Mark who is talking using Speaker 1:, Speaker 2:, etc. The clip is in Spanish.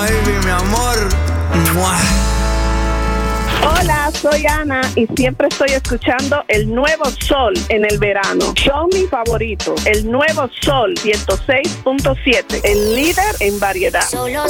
Speaker 1: Baby, mi amor. ¡Mua!
Speaker 2: Hola, soy Ana y siempre estoy escuchando el Nuevo Sol en el verano. Son mi favorito, el Nuevo Sol 106.7, el líder en variedad.
Speaker 3: Solo